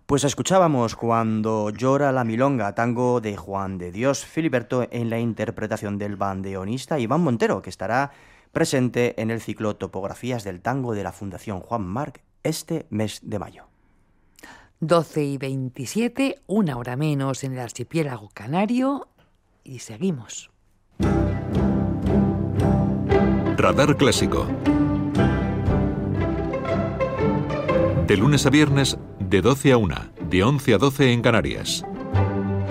Pues escuchábamos Cuando llora la milonga, tango de Juan de Dios Filiberto, en la interpretación del bandoneonista Iván Montero, que estará presente en el ciclo Topografías del Tango de la Fundación Juan Marc este mes de mayo. 12:27, 1 hora menos en el archipiélago canario, y seguimos. Radar Clásico. De lunes a viernes, de 12 a 1, de 11 a 12 en Canarias.